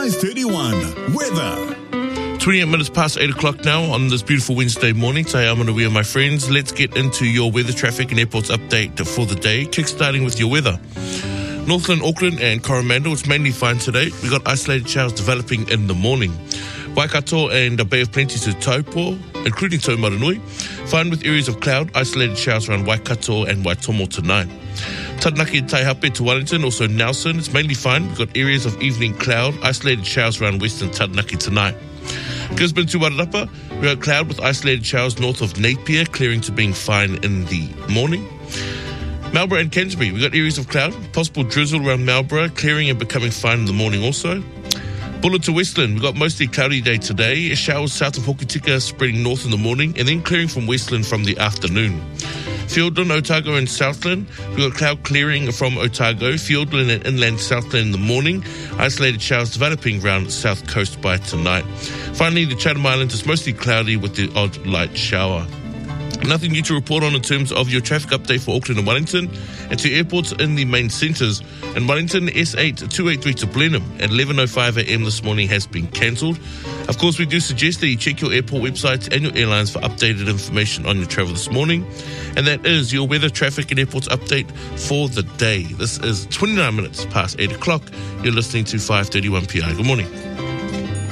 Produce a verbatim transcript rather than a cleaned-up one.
five thirty-one. Weather. twenty-eight minutes past eight o'clock now on this beautiful Wednesday morning. Today I'm going to be with my friends. Let's get into your weather, traffic and airports update for the day. Kickstarting with your weather. Northland, Auckland and Coromandel, it's mainly fine today. We've got isolated showers developing in the morning. Waikato and the Bay of Plenty to Taupo, including Taumaranui. Fine with areas of cloud, isolated showers around Waikato and Waitomo tonight. Taranaki and Taihape to Wellington, also Nelson, it's mainly fine. We've got areas of evening cloud, isolated showers around western Taranaki tonight. Gisborne to Wairarapa, we've got cloud with isolated showers north of Napier, clearing to being fine in the morning. Marlborough and Canterbury, we've got areas of cloud, possible drizzle around Marlborough, clearing and becoming fine in the morning also. Buller to Westland, we've got mostly cloudy day today, showers south of Hokitika spreading north in the morning, and then clearing from Westland from the afternoon. Fiordland, Otago and Southland, we've got cloud clearing from Otago, Fiordland and inland Southland in the morning, isolated showers developing around the south coast by tonight. Finally, the Chatham Islands is mostly cloudy with the odd light shower. Nothing new to report on in terms of your traffic update for Auckland and Wellington. And to airports in the main centres. In Wellington, S eight two eighty-three to Blenheim at eleven oh five a.m. this morning has been cancelled. Of course, we do suggest that you check your airport websites and your airlines for updated information on your travel this morning. And that is your weather, traffic and airports update for the day. This is twenty-nine minutes past eight o'clock. You're listening to five thirty-one P I. Good morning.